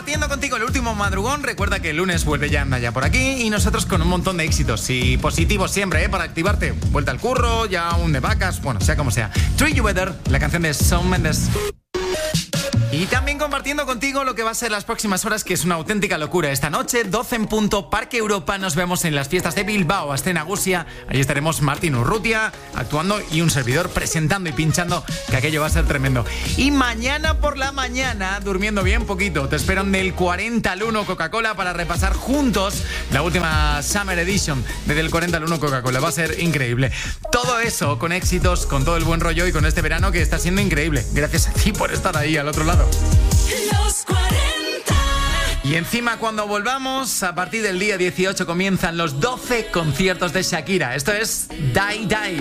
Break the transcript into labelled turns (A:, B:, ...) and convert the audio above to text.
A: Compartiendo contigo el último madrugón. Recuerda que el lunes vuelve ya Naya por aquí y nosotros con un montón de éxitos y positivos siempre, para activarte. Vuelta al curro, ya un de vacas, bueno, sea como sea. Treat You Better, la canción de Shawn Mendes. Y también compartiendo contigo lo que va a ser las próximas horas, que es una auténtica locura. Esta noche, 12 en punto, Parque Europa. Nos vemos en las fiestas de Bilbao, Astena Gusia. Ahí estaremos Martín Urrutia actuando y un servidor presentando y pinchando, que aquello va a ser tremendo. Y mañana por la mañana, durmiendo bien poquito, te esperan del 40 al 1 Coca-Cola para repasar juntos la última Summer Edition de Del 40 al 1 Coca-Cola. Va a ser increíble. Todo eso con éxitos, con todo el buen rollo y con este verano que está siendo increíble. Gracias a ti por estar ahí al otro lado.
B: Los 40.
A: Y encima, cuando volvamos, a partir del día 18 comienzan los 12 conciertos de Shakira. Esto es Die Die.